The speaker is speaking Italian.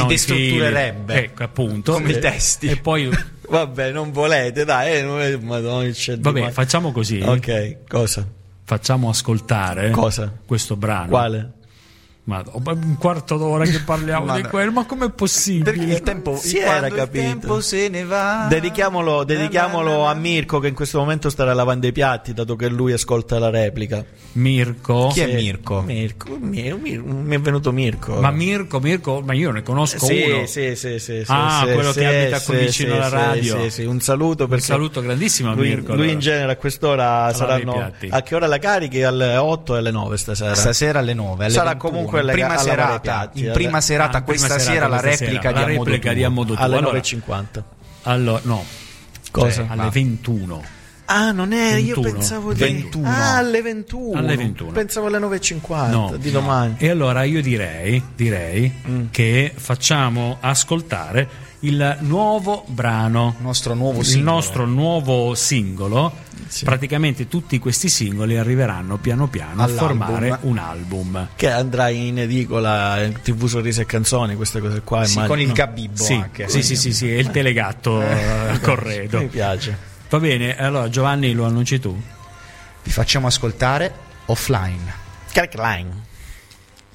li destrutturerebbe. Ecco, appunto. Come i testi. E poi Vabbè, non volete, dai, Madonna, vabbè, facciamo così. Ok, cosa? Facciamo ascoltare Cosa? questo brano. Quale? Ma un quarto d'ora che parliamo di quello, ma com'è possibile? Perché il tempo si Quando era capito. il tempo se ne va. Dedichiamolo a Mirko, che in questo momento starà lavando i piatti, dato che lui ascolta la replica. Mirko. Chi è Mirko? Mi è venuto Mirko. Ma Mirko, ma io ne conosco uno. Sì. Quello che abita qui vicino alla radio. Sì. Un saluto, Un perché saluto grandissimo a Mirko. lui in genere a quest'ora lavare i saranno. piatti. A che ora la carichi? Alle 8 e alle 9 stasera. Stasera alle 9. Alle Sarà 21. comunque in prima a lavare i serata. piatti, In prima serata questa sera la replica di A modo tuo. Alle Allora, 9:50. allora, no. Cosa? Alle 21. Ah, non è, 21. io pensavo di 21. Ah, alle 21. Alle 21. Pensavo alle 9:50 No, di domani. E allora io direi che facciamo ascoltare il nuovo brano, Il nostro nuovo il singolo. nostro nuovo singolo. Sì. Praticamente tutti questi singoli arriveranno piano piano a All'album. formare un album. Che andrà in edicola, in TV Sorrisi e Canzoni, queste cose qua. Sì, immagino. con il Gabibbo Sì, anche. sì, è il telegatto Mi corredo. piace. Va bene, allora Giovanni lo annunci tu? Vi facciamo ascoltare Offline. Crackline.